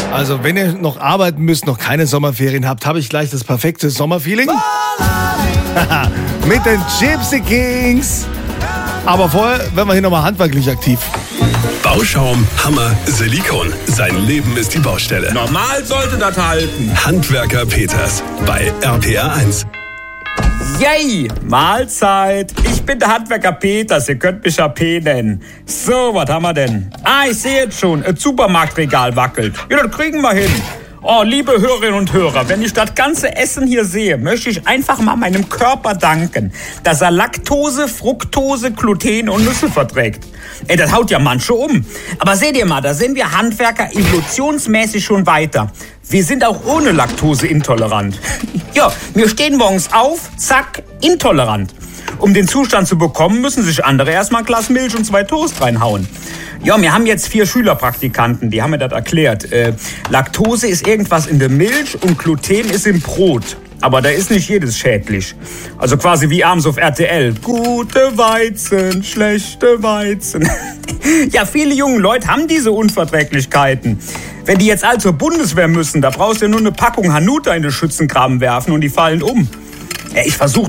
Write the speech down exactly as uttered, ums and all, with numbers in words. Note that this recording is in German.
Also wenn ihr noch arbeiten müsst, noch keine Sommerferien habt, habe ich gleich das perfekte Sommerfeeling. Mit den Gypsy Kings. Aber vorher werden wir hier nochmal handwerklich aktiv. Bauschaum, Hammer, Silikon. Sein Leben ist die Baustelle. Normal sollte das halten. Handwerker Peters bei R P R eins. Yay, Mahlzeit. Ich bin der Handwerker Peters, ihr könnt mich ja P nennen. So, was haben wir denn? Ah, ich sehe jetzt schon, ein Supermarktregal wackelt. Ja, das kriegen wir hin. Oh, liebe Hörerinnen und Hörer, wenn ich das ganze Essen hier sehe, möchte ich einfach mal meinem Körper danken, dass er Laktose, Fructose, Gluten und Nüsse verträgt. Ey, das haut ja manche um. Aber seht ihr mal, da sind wir Handwerker evolutionsmäßig schon weiter. Wir sind auch ohne Laktose intolerant. Ja, wir stehen morgens auf, zack, intolerant. Um den Zustand zu bekommen, müssen sich andere erstmal ein Glas Milch und zwei Toast reinhauen. Ja, wir haben jetzt vier Schülerpraktikanten, die haben mir das erklärt. Äh, Laktose ist irgendwas in der Milch und Gluten ist im Brot. Aber da ist nicht jedes schädlich. Also quasi wie abends auf R T L. Gute Weizen, schlechte Weizen. Ja, viele junge Leute haben diese Unverträglichkeiten. Wenn die jetzt all zur Bundeswehr müssen, da brauchst du ja nur eine Packung Hanuta in den Schützengraben werfen und die fallen um. Ja, ich versuche